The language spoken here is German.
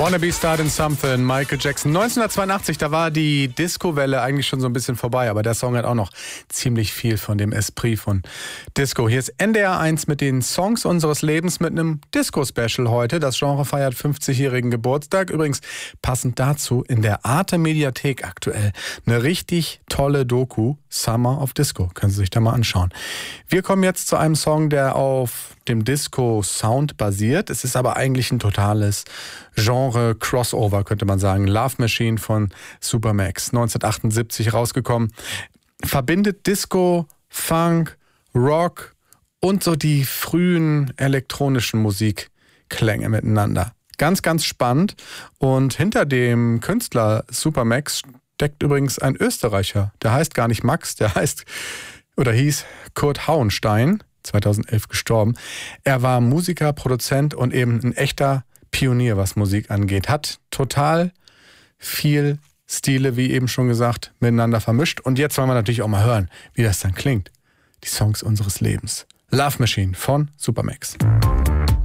Wanna Be Starting Something, Michael Jackson. 1982, da war die Disco-Welle eigentlich schon so ein bisschen vorbei, aber der Song hat auch noch ziemlich viel von dem Esprit von Disco. Hier ist NDR 1 mit den Songs unseres Lebens mit einem Disco-Special heute. Das Genre feiert 50-jährigen Geburtstag. Übrigens passend dazu in der Arte-Mediathek aktuell eine richtig tolle Doku, Summer of Disco. Können Sie sich da mal anschauen. Wir kommen jetzt zu einem Song, der auf dem Disco-Sound basiert. Es ist aber eigentlich ein totales Genre-Crossover, könnte man sagen. Love Machine von Supermax, 1978 rausgekommen. Verbindet Disco, Funk, Rock und so die frühen elektronischen Musikklänge miteinander. Ganz, ganz spannend. Und hinter dem Künstler Supermax steckt übrigens ein Österreicher. Der heißt gar nicht Max, der heißt oder hieß Kurt Hauenstein, 2011 gestorben. Er war Musiker, Produzent und eben ein echter Pionier, was Musik angeht. Hat total viel Stile, wie eben schon gesagt, miteinander vermischt. Und jetzt wollen wir natürlich auch mal hören, wie das dann klingt. Die Songs unseres Lebens. Love Machine von Supermax.